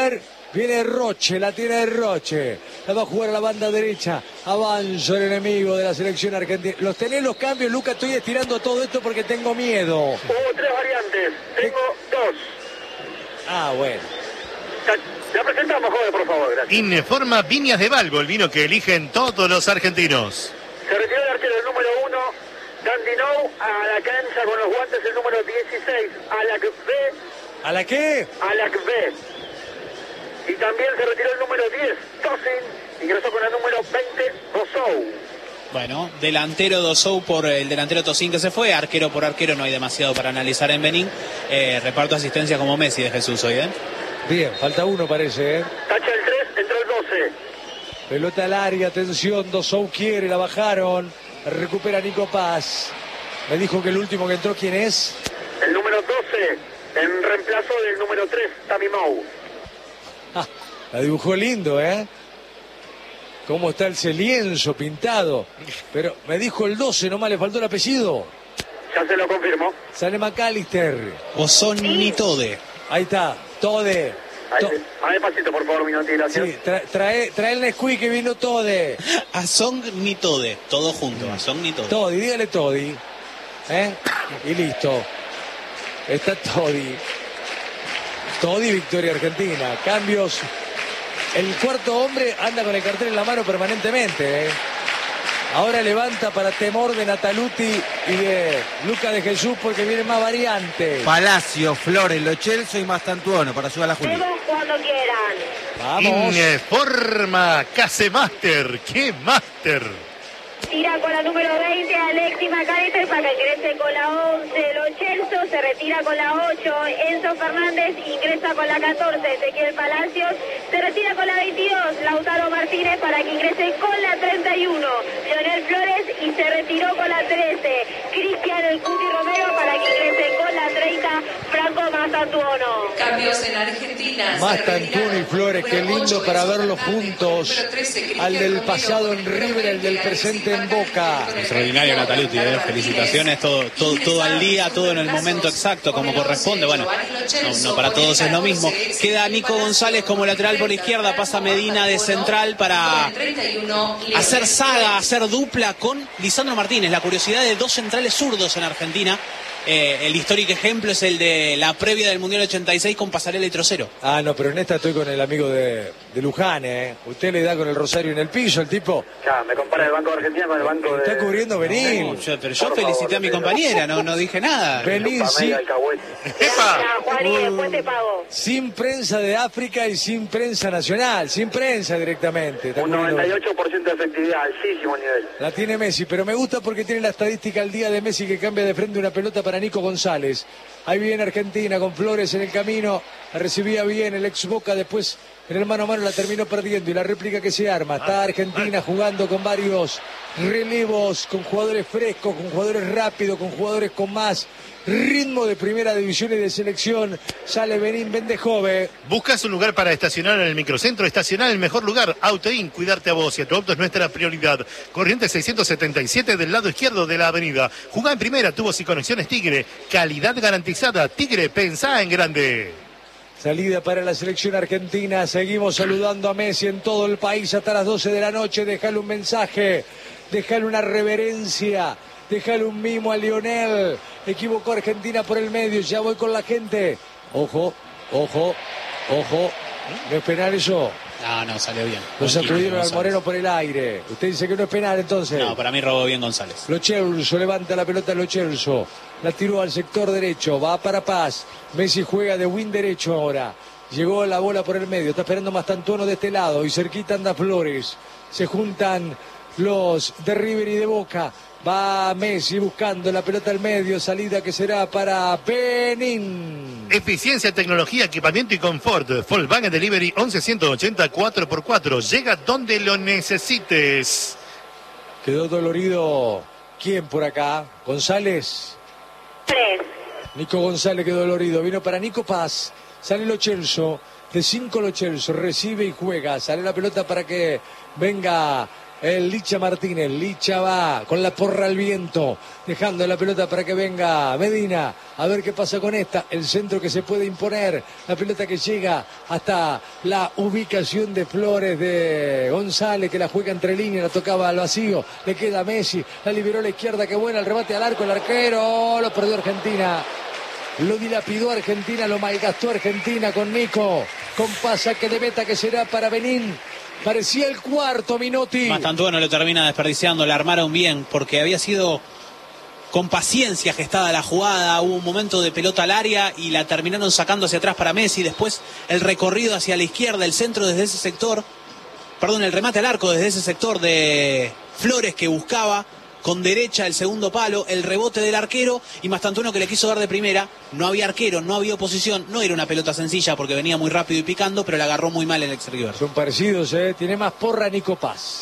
Viene Roche, la tiene Roche. La va a jugar a la banda derecha. Avanza el enemigo de la selección argentina. ¿Los tenés los cambios, Lucas? Estoy estirando todo esto porque tengo miedo. Hubo tres variantes. Tengo dos. Ah, bueno. La presentamos, joven, por favor, gracias. Informa Viñas de Valvo, el vino que eligen todos los argentinos. Se retiró el arquero el número uno, Dandinou, a la cancha con los guantes el número dieciséis, Alacbé. ¿A la qué? Alacbé. Y también se retiró el número diez, Tosin, ingresó con el número veinte, Bosou. Bueno, delantero Dosou por el delantero Tosin que se fue, arquero por arquero, no hay demasiado para analizar en Benín. Eh, reparto asistencia como Messi de Jesús hoy, ¿eh? Bien, falta uno parece, ¿eh? Tacha el tres, entró el doce. Pelota al área, atención, Dosou quiere, la bajaron. Recupera Nico Paz. Me dijo que el último que entró, ¿quién es? El número doce, en reemplazo del número tres, Tamimou. Ah, la dibujó lindo, ¿eh? Cómo está ese lienzo pintado. Pero me dijo el doce, nomás le faltó el apellido. Ya se lo confirmó. Sale McAllister. O son ni tode. Ahí está, Tode. Ahí, To- a despacito, por favor, Minotti, gracias. sí, tra- trae, trae el Nesquik que vino Tode. A son ni tode, todo junto, a son ni tode. Todi, dígale Todi. ¿Eh? Y listo. Está Todi. Todi, victoria argentina. Cambios. El cuarto hombre anda con el cartel en la mano permanentemente. ¿eh? Ahora levanta para temor de Nataluti y de Luca de Jesús porque vienen más variantes. Palacio, Flores, Lo Celso y Mastantuono para ayudar a la Juli. Vemos cuando quieran. Vamos. Informa Casemaster. ¡Qué máster! Tira con la número veinte, Alexis McAllister para que ingrese con la once, Lo Celso se retira con la ocho, Enzo Fernández ingresa con la catorce, Ezequiel Palacios se retira con la veintidós, Lautaro Martínez para que ingrese con la treinta y uno, Leonel Flores y se retiró con la trece, Cristian El Cuti Romero para que ingrese con la treinta, Franco Mastantuono. Cambios en Argentina. Mastantuono y Flores, qué lindo para verlos juntos. Al del pasado en River, el del presente en Boca. Extraordinario Nataluti, ¿eh? Felicitaciones, todo, todo, todo al día, todo en el momento exacto, como corresponde. Bueno, no, no para todos es lo mismo. Queda Nico González como lateral por izquierda, pasa Medina de central para hacer saga, hacer dupla con Lisandro Martínez. La curiosidad de dos centrales zurdos en Argentina. Eh, el histórico ejemplo es el de la previa del Mundial ochenta y seis con Pasarela y Trocero. Ah, no, pero en esta estoy con el amigo de, de Luján, ¿eh? Usted le da con el rosario en el piso, el tipo. Ya, me compara el Banco de Argentina con el Banco de... Está cubriendo Benín. No, yo- pero yo felicité a mi compañera, no, no dije nada. Benín, sí, Gracias, Juan, y después te pago. sin prensa de África y sin prensa nacional, sin prensa directamente. Está Un cubriendo- noventa y ocho por ciento de efectividad, altísimo nivel. La tiene Messi, pero me gusta porque tiene la estadística al día de Messi que cambia de frente una pelota para Nico González. Ahí viene Argentina con Flores en el camino, la recibía bien el ex Boca, después en el mano a mano la terminó perdiendo y la réplica que se arma. Está Argentina jugando con varios relevos, con jugadores frescos, con jugadores rápidos, con jugadores con más ritmo de primera división y de selección. Sale Benín Bendejove. ¿Buscas un lugar para estacionar en el microcentro? Estacionar en el mejor lugar. Autoin, cuidarte a vos y a tu auto es nuestra prioridad. Corrientes seiscientos setenta y siete del lado izquierdo de la avenida. Jugá en primera, tubos y conexiones Tigre. Calidad garantizada. Tigre, pensá en grande. Salida para la selección argentina. Seguimos saludando a Messi en todo el país hasta las doce de la noche. Dejale un mensaje, dejale una reverencia, dejale un mimo a Lionel. Equivocó Argentina por el medio. Ya voy con la gente. Ojo, ojo, ojo. ¿No es penal eso? No, no, salió bien. Lo Buen sacudieron Quique al González. Moreno por el aire. Usted dice que no es penal entonces. No, para mí robó bien González. Lo Celso levanta la pelota Lo Celso. La tiró al sector derecho. Va para Paz. Messi juega de win derecho ahora. Llegó la bola por el medio. Está esperando Mastantuono de este lado. Y cerquita anda Flores. Se juntan los de River y de Boca. Va Messi buscando la pelota al medio. Salida que será para Benín. Eficiencia, tecnología, equipamiento y confort. Volkswagen Delivery once ciento ochenta cuatro por cuatro. Llega donde lo necesites. Quedó dolorido. ¿Quién por acá? González. Tres. Nico González quedó dolorido. Vino para Nico Paz. Sale Lo Celso. De cinco Lo Celso. Recibe y juega. Sale la pelota para que venga el Licha Martínez. Licha va con la porra al viento, dejando la pelota para que venga Medina. A ver qué pasa con esta. El centro que se puede imponer. La pelota que llega hasta la ubicación de Flores de González, que la juega entre líneas, la tocaba al vacío. Le queda Messi. La liberó a la izquierda. Qué buena el remate al arco. El arquero lo perdió Argentina. Lo dilapidó Argentina, lo malgastó Argentina con Nico. Con pasaje de meta que será para Benín. Parecía el cuarto, Minotti. Mastantuono lo termina desperdiciando, la armaron bien, porque había sido con paciencia gestada la jugada. Hubo un momento de pelota al área y la terminaron sacando hacia atrás para Messi. Después el recorrido hacia la izquierda, el centro desde ese sector. Perdón, el remate al arco desde ese sector de Flores que buscaba. Con derecha el segundo palo, el rebote del arquero y Mastantuono que le quiso dar de primera. No había arquero, no había oposición, no era una pelota sencilla porque venía muy rápido y picando, pero la agarró muy mal el ex River. Son parecidos, ¿eh? Tiene más porra Nico Paz.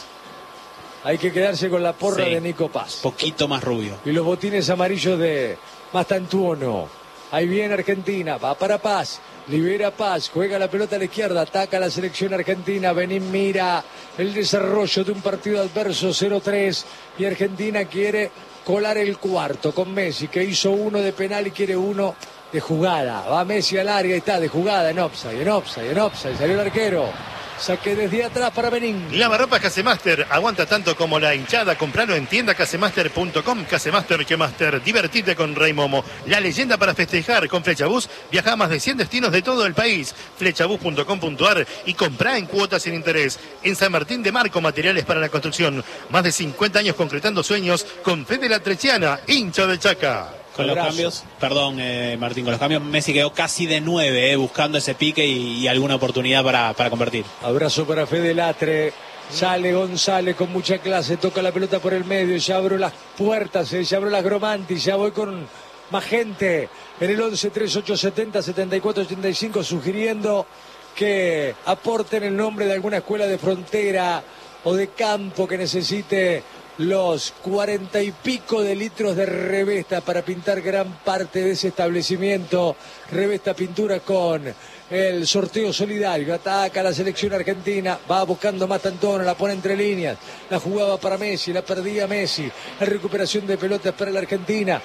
Hay que quedarse con la porra sí, de Nico Paz. Poquito más rubio. Y los botines amarillos de Mastantuono. Ahí viene Argentina, va para Paz. Libera Paz, juega la pelota a la izquierda, ataca la selección argentina. Benín mira el desarrollo de un partido adverso cero tres y Argentina quiere colar el cuarto con Messi, que hizo uno de penal y quiere uno de jugada. Va Messi al área y está de jugada en offside, en offside, en offside. Salió el arquero. Saque desde atrás para Benín. Lavarropas Casemaster aguanta tanto como la hinchada. Compralo en tienda casemaster punto com. Casemaster, que master. Divertite con Rey Momo. La leyenda para festejar con Flechabús. Viaja a más de cien destinos de todo el país. Flechabús punto com punto ar y comprá en cuotas sin interés. En San Martín de Marco, materiales para la construcción. Más de cincuenta años concretando sueños con Fede La Trechiana, hincha de Chaca. Con los cambios, perdón eh, Martín, con los cambios Messi quedó casi de nueve, eh, buscando ese pique y, y alguna oportunidad para, para convertir. Abrazo para Fede Latre. Sale González con mucha clase, toca la pelota por el medio, ya abro las puertas, eh, ya abro las Gromanti, ya voy con más gente en el once treinta y ocho setenta setenta y cuatro ochenta y cinco, sugiriendo que aporten el nombre de alguna escuela de frontera o de campo que necesite los cuarenta y pico de litros de Revesta para pintar gran parte de ese establecimiento. Revesta Pintura con el sorteo solidario. Ataca a la selección argentina, va buscando Mastantuono, la pone entre líneas, la jugaba para Messi, la perdía Messi. La recuperación de pelotas para la Argentina,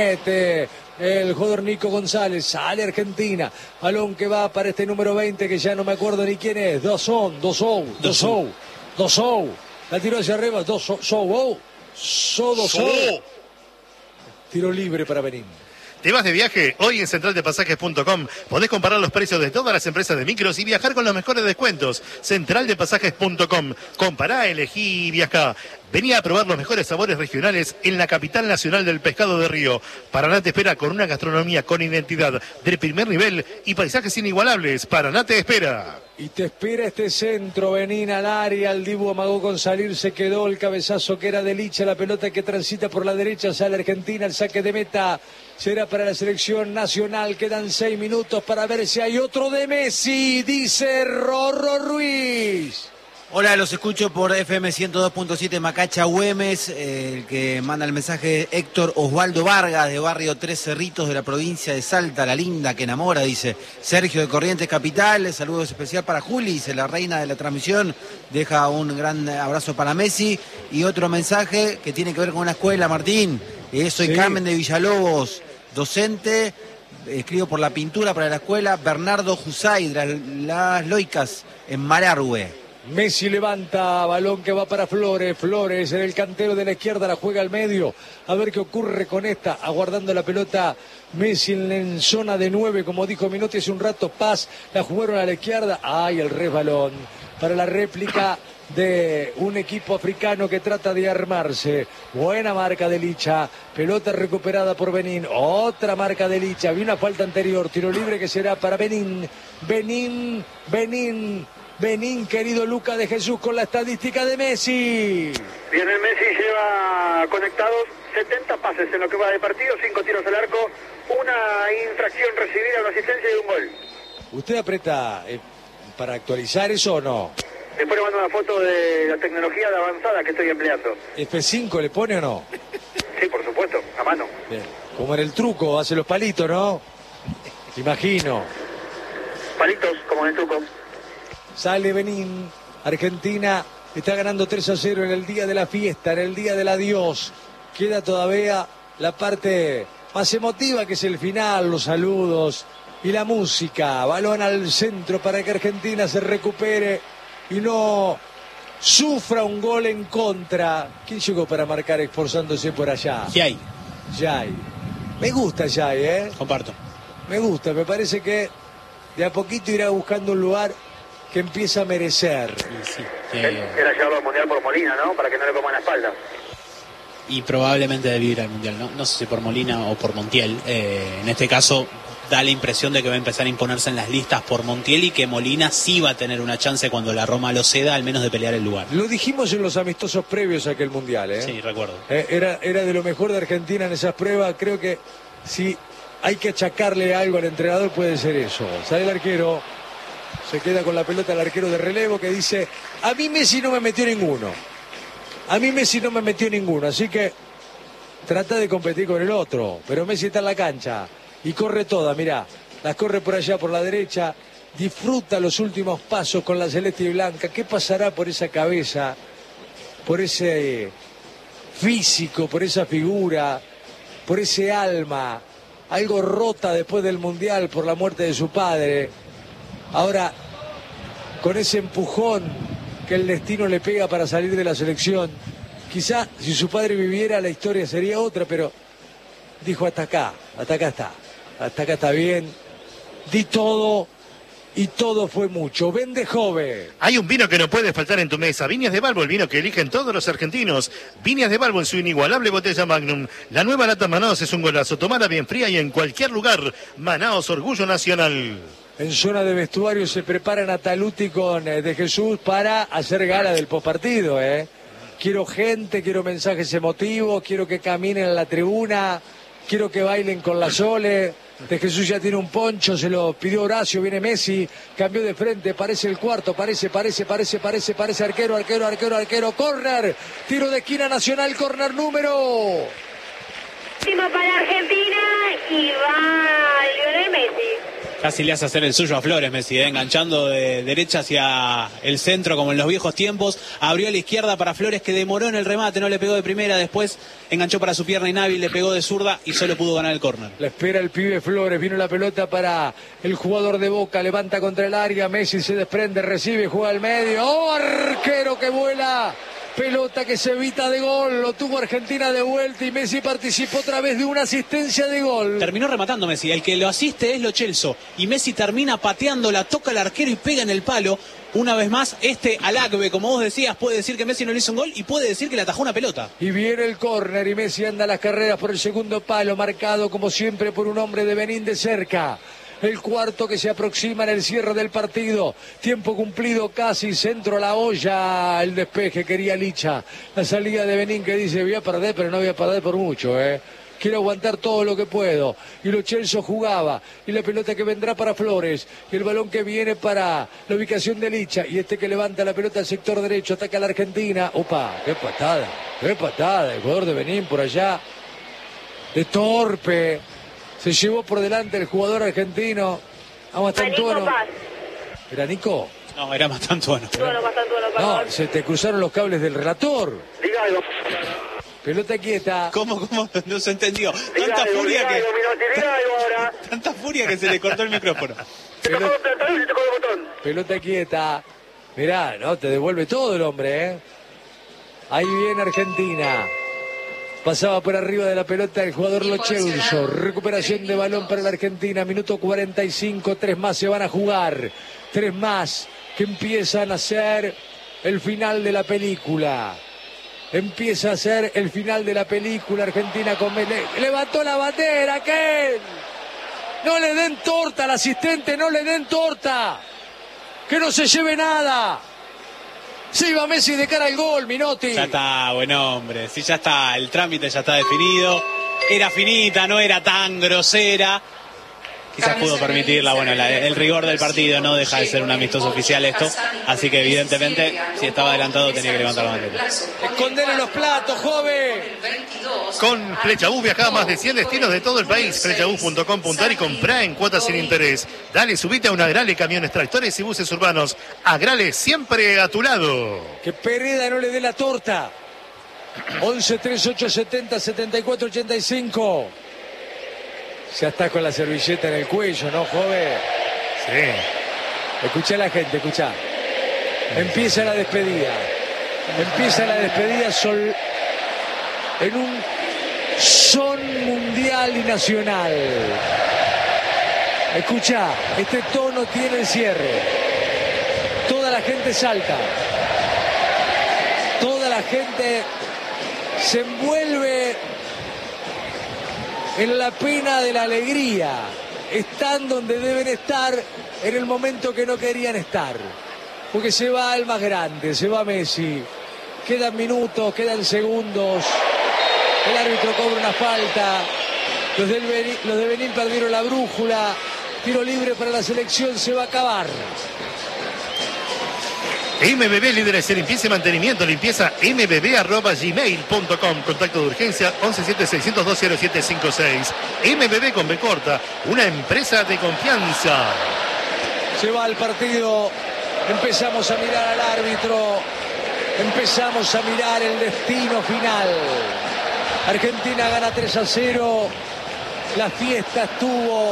mete el jugador Nico González, sale Argentina, balón que va para este número veinte que ya no me acuerdo ni quién es. Dosón, Dosou, Dosou, Dosou. La tiró hacia arriba, dos, so, so, oh, so, dos, so. Tiro libre para Benín. ¿Te vas de viaje? Hoy en central de pasajes punto com podés comparar los precios de todas las empresas de micros y viajar con los mejores descuentos. central de pasajes punto com. Compará, elegí y viajá. Vení a probar los mejores sabores regionales en la capital nacional del pescado de río. Paraná te espera con una gastronomía con identidad del primer nivel y paisajes inigualables. Paraná te espera. Y te espera este centro, Benín al área, el Dibu amagó con salir, se quedó el cabezazo que era de Licha, la pelota que transita por la derecha, sale Argentina, el saque de meta será para la selección nacional, quedan seis minutos para ver si hay otro de Messi, dice Rorro Ruiz. Hola, los escucho por F M ciento dos punto siete Macacha Güemes, eh, el que manda el mensaje Héctor Osvaldo Vargas de barrio Tres Cerritos de la provincia de Salta, la linda que enamora, dice Sergio de Corrientes Capital, saludos especial para Juli, dice la reina de la transmisión, deja un gran abrazo para Messi y otro mensaje que tiene que ver con una escuela, Martín, eh, soy sí. Carmen de Villalobos, docente, escribo por la pintura para la escuela Bernardo Jusay de las, las Loicas en Marargüe. Messi levanta, balón que va para Flores, Flores en el cantero de la izquierda, la juega al medio, a ver qué ocurre con esta, aguardando la pelota Messi en, en zona de nueve, como dijo Minotti hace un rato, Paz, la jugaron a la izquierda, ay el resbalón, para la réplica de un equipo africano que trata de armarse, buena marca de Licha, pelota recuperada por Benín, otra marca de Licha, había una falta anterior, tiro libre que será para Benín, Benín, Benín, Benín, querido Luca de Jesús, con la estadística de Messi. Bien, el Messi lleva conectados setenta pases en lo que va de partido, cinco tiros al arco, una infracción recibida, una asistencia y un gol. ¿Usted aprieta eh, para actualizar eso o no? Después le mando una foto de la tecnología de avanzada que estoy empleando. ¿F cinco le pone o no? Sí, por supuesto, a mano. Bien. Como en el truco, hace los palitos, ¿no? Imagino. Palitos, como en el truco. Sale Benín, Argentina Está ganando tres a cero en el día de la fiesta, en el día del adiós. Queda todavía la parte más emotiva, que es el final, los saludos y la música. Balón al centro para que Argentina se recupere y no sufra un gol en contra. ¿Quién llegó para marcar esforzándose por allá? Yay. Yay. Me gusta Yay, ¿eh? Comparto. Me gusta, me parece que de a poquito irá buscando un lugar que empieza a merecer. Sí, Era llevarlo al Mundial por Molina, ¿no? Para que no le coman la espalda. Y probablemente debe ir al Mundial, ¿no? No sé si por Molina o por Montiel. Eh, en este caso da la impresión de que va a empezar a imponerse en las listas por Montiel y que Molina sí va a tener una chance cuando la Roma lo ceda, al menos de pelear el lugar. Lo dijimos en los amistosos previos a aquel Mundial, ¿eh? Sí, recuerdo. Eh, era, era de lo mejor de Argentina en esas pruebas. Creo que si hay que achacarle algo al entrenador puede ser eso. Sale el arquero, se queda con la pelota el arquero de relevo que dice: a mí Messi no me metió ninguno. A mí Messi no me metió ninguno, así que trata de competir con el otro. Pero Messi está en la cancha y corre toda, mirá. Las corre por allá, por la derecha. Disfruta los últimos pasos con la celeste y blanca. ¿Qué pasará por esa cabeza? Por ese físico, por esa figura, por ese alma. Algo rota después del Mundial por la muerte de su padre. Ahora, con ese empujón que el destino le pega para salir de la selección. Quizá si su padre viviera la historia sería otra, pero dijo: hasta acá, hasta acá está, hasta acá está bien, di todo y todo fue mucho. Vende joven. Hay un vino que no puede faltar en tu mesa. Viñas de Balbo, el vino que eligen todos los argentinos. Viñas de Balbo en su inigualable botella Magnum. La nueva lata Manaos es un golazo. Tomada bien fría y en cualquier lugar. Manaos, orgullo nacional. En zona de vestuario se preparan a Taluti con eh, De Jesús para hacer gala del postpartido, ¿eh? Quiero gente, quiero mensajes emotivos, quiero que caminen en la tribuna, quiero que bailen con la Sole. De Jesús ya tiene un poncho, se lo pidió Horacio, viene Messi, cambió de frente, parece el cuarto, parece, parece, parece, parece, parece arquero, arquero, arquero, arquero, córner, tiro de esquina Nacional, córner número. Último para Argentina y va Lionel Messi. Casi le hace hacer el suyo a Flores Messi, ¿eh? Enganchando de derecha hacia el centro como en los viejos tiempos. Abrió a la izquierda para Flores, que demoró en el remate, no le pegó de primera, después enganchó para su pierna inhábil, le pegó de zurda y solo pudo ganar el córner. La espera el pibe Flores, vino la pelota para el jugador de Boca, levanta contra el área, Messi se desprende, recibe, juega al medio. ¡Oh, arquero que vuela! Pelota que se evita de gol, lo tuvo Argentina de vuelta y Messi participó otra vez de una asistencia de gol. Terminó rematando Messi, el que lo asiste es Lo Celso y Messi termina pateándola, toca al arquero y pega en el palo. Una vez más, este Alacbe, como vos decías, puede decir que Messi no le hizo un gol y puede decir que le atajó una pelota. Y viene el córner y Messi anda a las carreras por el segundo palo, marcado como siempre por un hombre de Benín de cerca. El cuarto que se aproxima en el cierre del partido. Tiempo cumplido casi, centro a la olla. El despeje quería Licha. La salida de Benín que dice: voy a perder, pero no voy a perder por mucho, ¿eh? Quiero aguantar todo lo que puedo. Y Lo Celso jugaba. Y la pelota que vendrá para Flores. Y el balón que viene para la ubicación de Licha. Y este que levanta la pelota al sector derecho. Ataca a la Argentina. Opa, qué patada. Qué patada. El jugador de Benín por allá. De torpe. Se llevó por delante el jugador argentino. Vamos a Tantuono. ¿Era Nico? No, era Mastantuono. No, se te cruzaron los cables del relator. Diga algo. Pelota quieta. ¿Cómo, cómo? No se entendió. Diga Tanta algo, furia diga que... algo, Minotti, diga algo ahora. Tanta furia que se le cortó el micrófono. Se tocó el botón, se tocó el botón. Pelota quieta. Mirá, no, te devuelve todo el hombre, ¿eh? Ahí viene Argentina. Pasaba por arriba de la pelota el jugador Lo Celso. Recuperación de balón para la Argentina. Minuto cuarenta y cinco. Tres más se van a jugar. Tres más que empiezan a ser el final de la película. Empieza a ser el final de la película. Argentina con... Le... levantó la bandera, ¿qué? No le den torta al asistente, no le den torta. Que no se lleve nada. Se iba Messi de cara al gol, Minotti. Ya está, buen hombre. Sí, ya está. El trámite ya está definido. Era finita, no era tan grosera. quizás pudo permitirla. Bueno, la, el rigor del partido no deja de ser un amistoso oficial esto, así que evidentemente si estaba adelantado tenía que levantar la bandera. Esconder en los platos, joven. Con Flechabús viaja a más de cien destinos de todo el país. Flechabús punto com punto ar y comprá en cuotas sin interés. Dale, subite a una Agrale, camiones, tractores y buses urbanos. Agrale, siempre a tu lado. Que Pereda no le dé la torta. once treinta y ocho setenta setenta y cuatro ochenta y cinco. Ya estás con la servilleta en el cuello, ¿no, joven? Sí. Escuchá a la gente, escuchá. Empieza la despedida. Empieza la despedida sol... en un son mundial y nacional. Escuchá, este tono tiene el cierre. Toda la gente salta. Toda la gente se envuelve en la pena de la alegría. Están donde deben estar en el momento que no querían estar. Porque se va el más grande, se va Messi. Quedan minutos, quedan segundos. El árbitro cobra una falta. Los, del Benin, los de Benín perdieron la brújula. Tiro libre para la selección, se va a acabar. M B B, líderes en limpieza y mantenimiento. Limpieza m b b arroba gmail punto com. Contacto de urgencia once siete seiscientos dos cero siete cinco seis. M B B con B corta, una empresa de confianza. Se va el partido. Empezamos a mirar al árbitro. Empezamos a mirar el destino final. Argentina gana tres a cero. La fiesta estuvo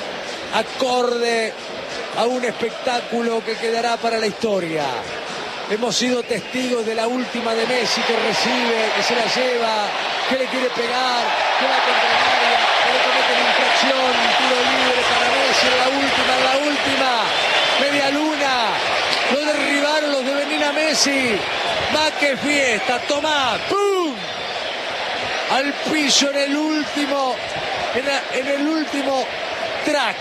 acorde a un espectáculo que quedará para la historia. Hemos sido testigos de la última de Messi, que recibe, que se la lleva, que le quiere pegar, que va contra el área, que le cometen infracción, tiro libre para Messi en la última, en la última, media luna, lo derribaron los de Benín a Messi. Va que fiesta, tomá, ¡pum! Al piso en el último, en, la, en el último track.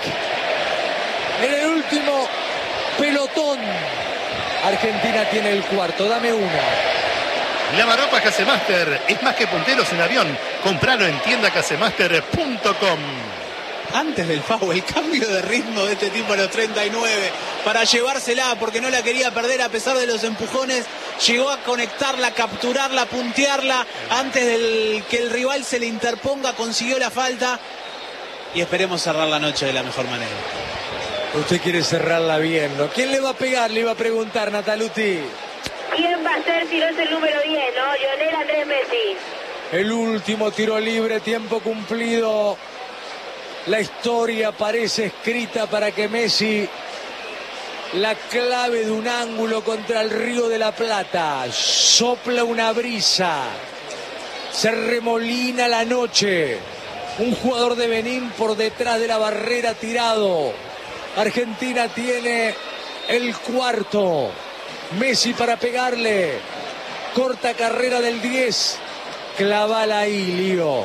En el último pelotón. Argentina tiene el cuarto. Dame una. Lavarropas Casemaster. Es más que punteros en avión. Compralo en tienda casemaster punto com. Antes del foul, el cambio de ritmo de este tipo a los treinta y nueve para llevársela porque no la quería perder a pesar de los empujones. Llegó a conectarla, capturarla, puntearla antes del que el rival se le interponga. Consiguió la falta y esperemos cerrar la noche de la mejor manera. Usted quiere cerrarla bien, ¿no? ¿Quién le va a pegar? Le iba a preguntar, Nataluti. ¿Quién va a ser si no es el número diez, no? Lionel Andrés Messi. El último tiro libre, tiempo cumplido. La historia parece escrita para que Messi la clave de un ángulo contra el Río de la Plata. Sopla una brisa. Se remolina la noche. Un jugador de Benín por detrás de la barrera tirado. Argentina tiene el cuarto. Messi para pegarle. Corta carrera del diez. Clavala ahí, Leo.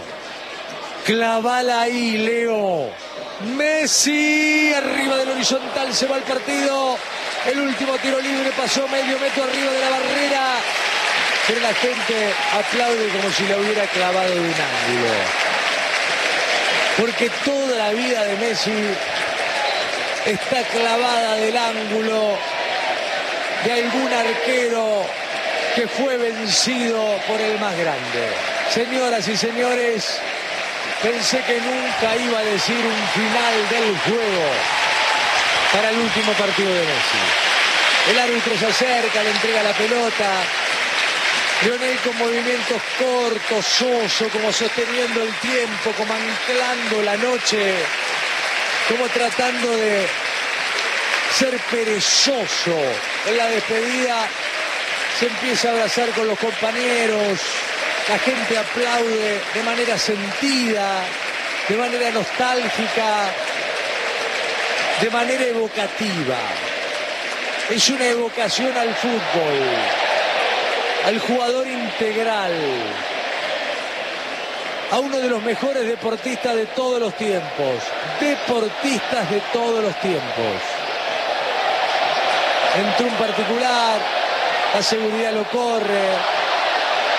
Clavala ahí, Leo. Messi arriba del horizontal, se va el partido. El último tiro libre pasó medio metro arriba de la barrera. Pero la gente aplaude como si la hubiera clavado de un ángulo. Porque toda la vida de Messi está clavada del ángulo de algún arquero que fue vencido por el más grande. Señoras y señores, pensé que nunca iba a decir un final del juego para el último partido de Messi. El árbitro se acerca, le entrega la pelota. Lionel con movimientos cortos, soso, como sosteniendo el tiempo, como anclando la noche, como tratando de ser perezoso. En la despedida se empieza a abrazar con los compañeros. La gente aplaude de manera sentida, de manera nostálgica, de manera evocativa. Es una evocación al fútbol, al jugador integral, a uno de los mejores deportistas de todos los tiempos. Deportistas de todos los tiempos. Entró un particular, la seguridad lo corre.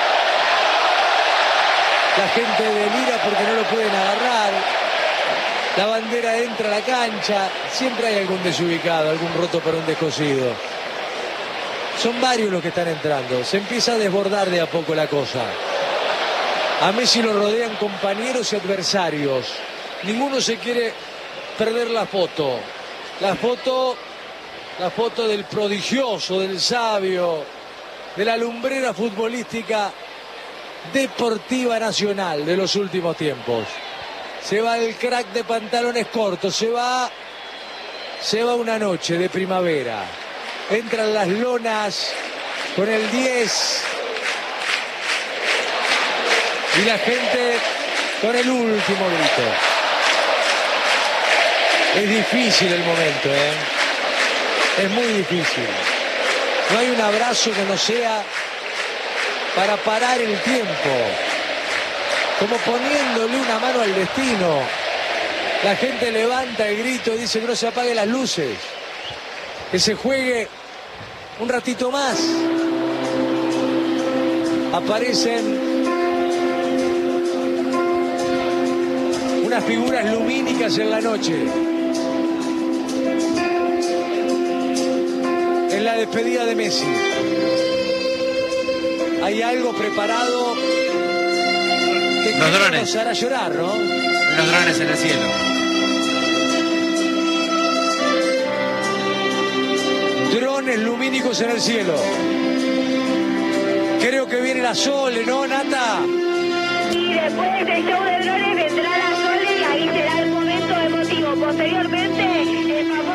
La gente delira porque no lo pueden agarrar. La bandera entra a la cancha, siempre hay algún desubicado, algún roto para un descosido. Son varios los que están entrando, se empieza a desbordar de a poco la cosa. A Messi lo rodean compañeros y adversarios. Ninguno se quiere perder la foto. La foto, la foto del prodigioso, del sabio, de la lumbrera futbolística deportiva nacional de los últimos tiempos. Se va el crack de pantalones cortos, se va, se va una noche de primavera. Entran las lonas con el diez y la gente con el último grito. Es difícil el momento, ¿eh? Es muy difícil. No hay un abrazo que no sea para parar el tiempo, como poniéndole una mano al destino. La gente levanta el grito y dice que no se apaguen las luces, que se juegue un ratito más. Aparecen unas figuras lumínicas en la noche. En la despedida de Messi hay algo preparado que Los drones. nos hará llorar, ¿no? Los drones en el cielo. Drones lumínicos en el cielo. Creo que viene la Sole, ¿no, Nata? Y después del show de drones vendrá la Sole y ahí será el momento emotivo. Posteriormente, el famoso